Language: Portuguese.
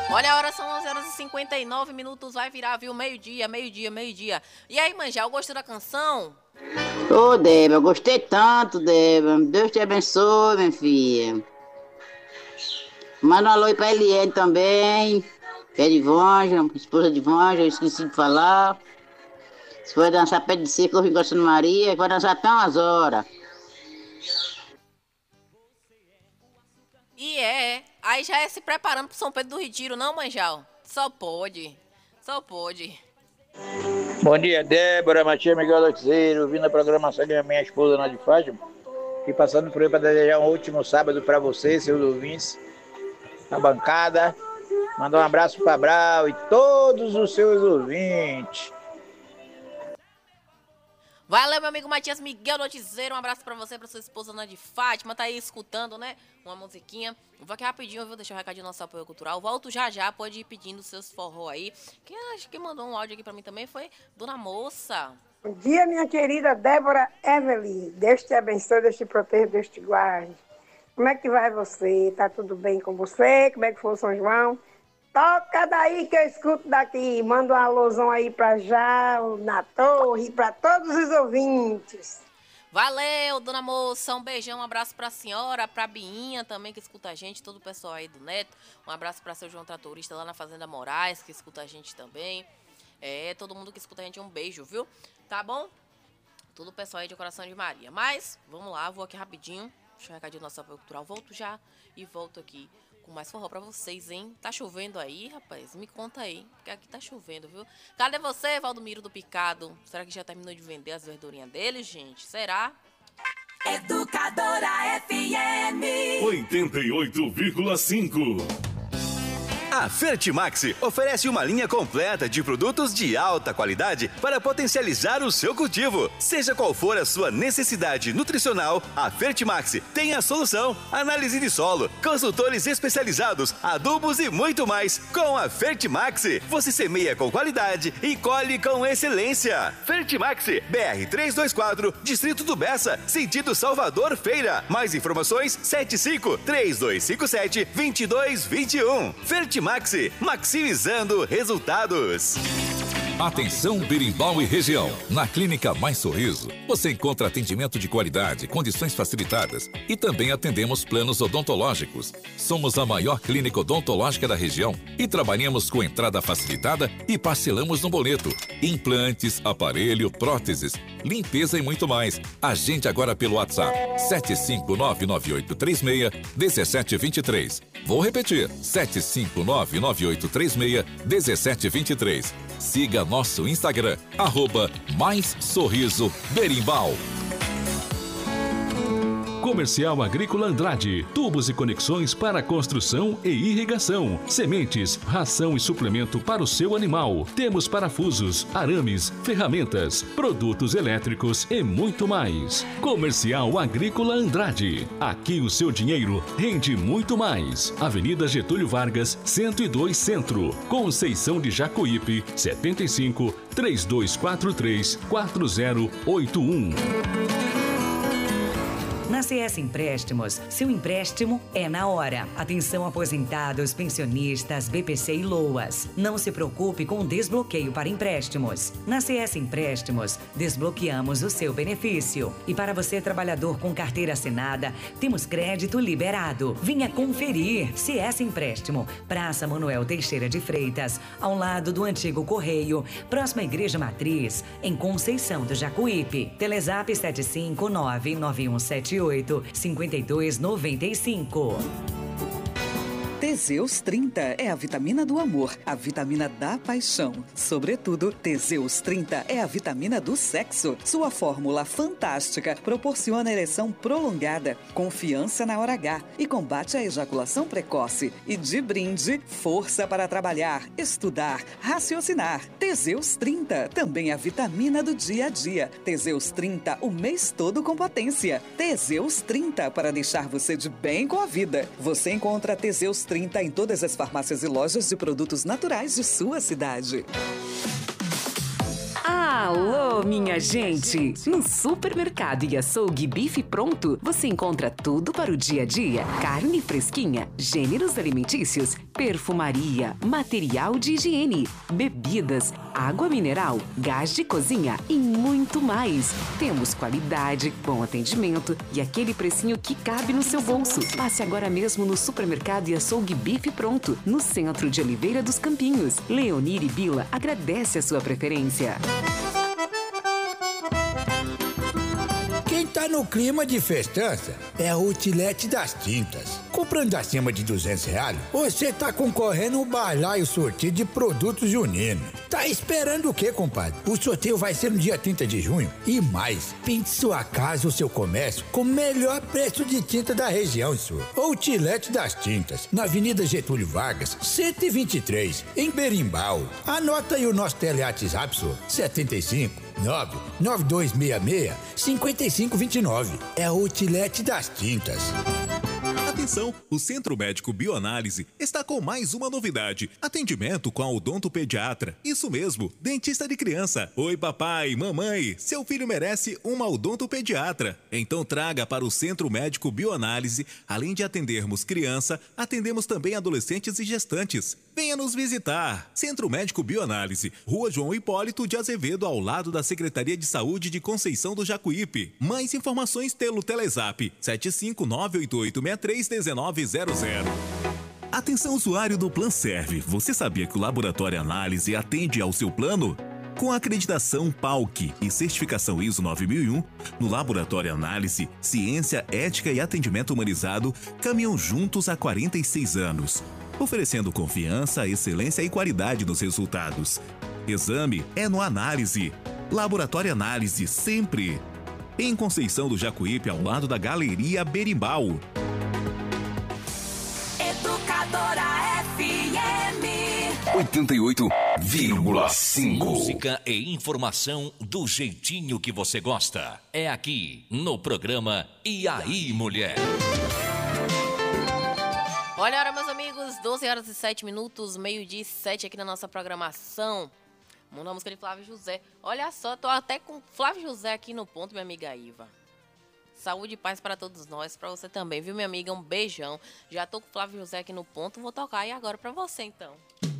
Olha, a hora são 11h59, vai virar, viu? Meio-dia, meio-dia, meio-dia. E aí, Manjá, gostou da canção? Ô, Débora, eu gostei tanto, Débora. Deus te abençoe, minha filha. Manda um alô aí pra Eliane também, que é de Vonja, esposa de Vonja, eu esqueci de falar. Se for dançar pé de seco, eu vim com a Santa Maria, vai dançar até umas horas. Aí já é se preparando pro São Pedro do Retiro, não, Manjal? Só pode. Bom dia, Débora, Matias Miguel Lotezeiro, vindo a programação de minha esposa Ana de Fátima e passando por aí para desejar um último sábado para você, seus ouvintes, na bancada. Mandar um abraço para Brau e todos os seus ouvintes. Valeu, meu amigo Matias Miguel Notizeiro. Um abraço pra você, pra sua esposa Ana de Fátima. Tá aí escutando, né? Uma musiquinha. Vou aqui rapidinho, vou deixar um recadinho do nosso apoio cultural. Volto já, pode ir pedindo seus forró aí. Quem acho que mandou um áudio aqui pra mim também foi Dona Moça. Bom dia, minha querida Débora Evelyn. Deus te abençoe, Deus te proteja, Deus te guarde. Como é que vai você? Tá tudo bem com você? Como é que foi o São João? Toca daí que eu escuto daqui. Manda um alôzão aí pra já, na torre, pra todos os ouvintes. Valeu, Dona Moça. Um beijão, um abraço pra senhora, pra Biinha também, que escuta a gente, todo o pessoal aí do Neto. Um abraço pra seu João Tratorista lá na Fazenda Moraes, que escuta a gente também. Todo mundo que escuta a gente, um beijo, viu? Tá bom? Todo o pessoal aí de Coração de Maria. Mas, vamos lá, vou aqui rapidinho. Deixa eu recadinho do nosso apoio cultural. Volto já e volto aqui com mais forró pra vocês, hein? Tá chovendo aí, rapaz? Me conta aí, porque aqui tá chovendo, viu? Cadê você, Valdomiro do Picado? Será que já terminou de vender as verdurinhas dele, gente? Será? Educadora FM 88,5. A Fertimax oferece uma linha completa de produtos de alta qualidade para potencializar o seu cultivo. Seja qual for a sua necessidade nutricional, a Fertimax tem a solução. Análise de solo, consultores especializados, adubos e muito mais. Com a Fertimax, você semeia com qualidade e colhe com excelência. Fertimax, BR 324, Distrito do Bessa, sentido Salvador Feira. Mais informações, 75-3257-2221. Fertimax, maximizando resultados. Atenção Berimbau e região. Na Clínica Mais Sorriso, você encontra atendimento de qualidade, condições facilitadas e também atendemos planos odontológicos. Somos a maior clínica odontológica da região e trabalhamos com entrada facilitada e parcelamos no boleto. Implantes, aparelho, próteses, limpeza e muito mais. Agende agora pelo WhatsApp 75998361723. Vou repetir, 75998361723. Siga nosso Instagram, @MaisSorrisoBerimbau. Comercial Agrícola Andrade, tubos e conexões para construção e irrigação, sementes, ração e suplemento para o seu animal. Temos parafusos, arames, ferramentas, produtos elétricos e muito mais. Comercial Agrícola Andrade, aqui o seu dinheiro rende muito mais. Avenida Getúlio Vargas, 102 Centro, Conceição de Jacuípe, 75 3243 4081. Na CS Empréstimos, seu empréstimo é na hora. Atenção aposentados, pensionistas, BPC e LOAS. Não se preocupe com o desbloqueio para empréstimos. Na CS Empréstimos, desbloqueamos o seu benefício. E para você, trabalhador com carteira assinada, temos crédito liberado. Venha conferir. CS Empréstimo, Praça Manuel Teixeira de Freitas, ao lado do antigo Correio, próxima à Igreja Matriz, em Conceição do Jacuípe. Telezap 7599178 5295. Teseus 30 é a vitamina do amor, a vitamina da paixão. Sobretudo, Teseus 30 é a vitamina do sexo. Sua fórmula fantástica proporciona ereção prolongada, confiança na hora H e combate a ejaculação precoce. E de brinde, força para trabalhar, estudar, raciocinar. Teseus 30 também é a vitamina do dia a dia. Teseus 30 o mês todo com potência. Teseus 30 para deixar você de bem com a vida. Você encontra Teseus 30 em todas as farmácias e lojas de produtos naturais de sua cidade. Alô, minha gente! No Supermercado e Açougue Bife Pronto, você encontra tudo para o dia a dia. Carne fresquinha, gêneros alimentícios perfumaria, material de higiene, bebidas, água mineral, gás de cozinha e muito mais. Temos qualidade, bom atendimento e aquele precinho que cabe no seu bolso. Passe agora mesmo no Supermercado e Açougue Bife Pronto, no centro de Oliveira dos Campinhos. Leonir e Bila agradece a sua preferência. Quem tá no clima de festança é a Outlet das Tintas. Comprando acima de R$200, você tá concorrendo ao balaio sorteio de produtos juninos. Tá esperando o quê, compadre? O sorteio vai ser no dia 30 de junho. E mais, pinte sua casa ou seu comércio com o melhor preço de tinta da região, senhor. Outlet das Tintas, na Avenida Getúlio Vargas, 123, em Berimbau. Anota aí o nosso WhatsApp, senhor. 75 99266-5529. É a Outlet das Tintas. Atenção, o Centro Médico Bioanálise está com mais uma novidade. Atendimento com a odontopediatra. Isso mesmo, dentista de criança. Oi papai, mamãe, seu filho merece uma odontopediatra. Então traga para o Centro Médico Bioanálise. Além de atendermos criança, atendemos também adolescentes e gestantes. Venha nos visitar. Centro Médico Bioanálise, Rua João Hipólito de Azevedo, ao lado da Secretaria de Saúde de Conceição do Jacuípe. Mais informações pelo Telezap 75988631900. Atenção usuário do Plan Serve. Você sabia que o Laboratório Análise atende ao seu plano? Com a acreditação PALC e certificação ISO 9001, no Laboratório Análise, ciência, ética e atendimento humanizado caminham juntos há 46 anos, oferecendo confiança, excelência e qualidade nos resultados. Exame é no Análise. Laboratório Análise, sempre. Em Conceição do Jacuípe, ao lado da Galeria Berimbau. Educadora FM 88,5. Música e informação do jeitinho que você gosta. É aqui no programa E aí, Mulher? Olha, meus amigos, 12h07, meio-dia e 7 aqui na nossa programação. Manda a música de Flávio José. Olha só, tô até com Flávio José aqui no ponto, minha amiga Iva. Saúde e paz para todos nós, para você também, viu, minha amiga? Um beijão. Já tô com o Flávio José aqui no ponto, vou tocar aí agora para você, então.